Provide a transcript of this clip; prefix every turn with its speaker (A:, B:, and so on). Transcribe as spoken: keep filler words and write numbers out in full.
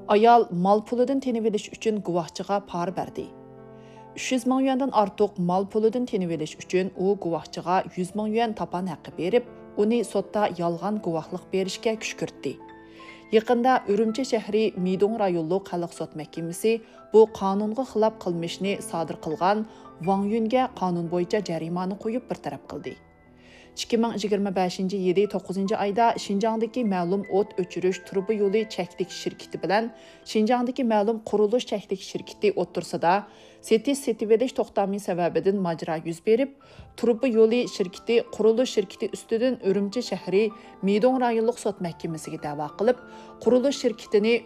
A: Ayol mal pulidan tenib olish uchun guvohchiga pora berdi. uch yuz ming yuandan ortiq mal pulidan tenib olish uchun u guvohchiga yuz ming yuan tapan haqqi berib, uni sotda yolg'on guvohlik berishga kuch kiritdi. Yaqında Ürümçi shahri Midong rayonluq xalq sot mahkamasi bu qonunga xilof qilmishni sodir qilgan Wang Yunga qonun bo'yicha jarimani qo'yib bir taraf qildi. ikki ming yigirma beshinchi yili to'qqizinchi oyda Xinjiangdagi ma'lum o't o'chirish truba yo'li cheklik shirkati bilan Xinjiangdagi ma'lum qurilish cheklik shirkati o'ttirsida setish setib olish to'xtami sababidan majra yuz berib, truba yo'li shirkati qurilish shirkati ustidan Ürümçi shahri Midong rayonluq sot mahkamasiga da'vo qilib, qurilish shirkatini